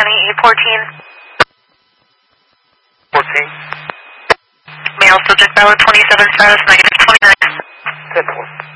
County 814. 14. Male subject valid 27 status negative 29. 10-4.